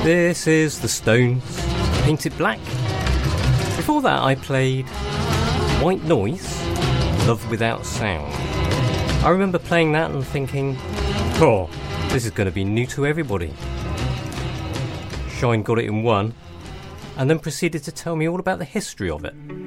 This is The Stones, Paint It Black. Before that I played White Noise, Love Without Sound. I remember playing that and thinking, oh, this is going to be new to everybody. Shine got it in one, and then proceeded to tell me all about the history of it.